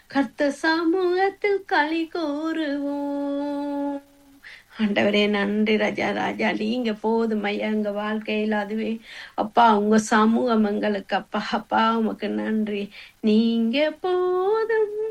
கர்த்தர் சமூகத்தில் களி கூறுவோம். ஆண்டவரே நன்றி ராஜா. ராஜா நீங்க போதும் ஐயா எங்க வாழ்க்கையில். அதுவே அப்பா உங்க சமூகம் எங்களுக்கு அப்பா. அப்பா உமக்கு நன்றி. நீங்க போதும்